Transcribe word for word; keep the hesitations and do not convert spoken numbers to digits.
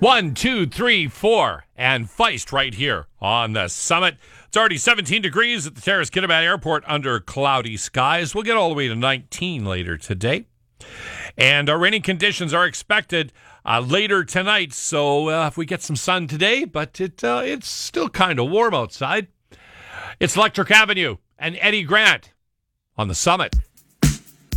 One, two, three, four, and Feist right here on the summit. It's already seventeen degrees at the Terrace Kitimat Airport under cloudy skies. We'll get all the way to nineteen later today. And our rainy conditions are expected uh, later tonight. So uh, if we get some sun today, but it uh, it's still kind of warm outside. It's Electric Avenue and Eddie Grant on the summit.